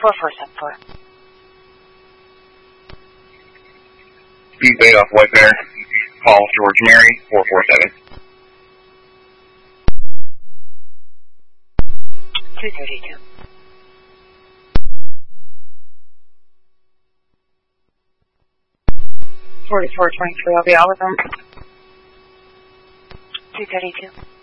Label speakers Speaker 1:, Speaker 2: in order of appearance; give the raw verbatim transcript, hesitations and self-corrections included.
Speaker 1: four four seven four.
Speaker 2: Speed Bay off White Bear. Call George Mary, four four seven.
Speaker 1: two thirty-two. forty-four twenty-three, I'll be out with them. two thirty-two.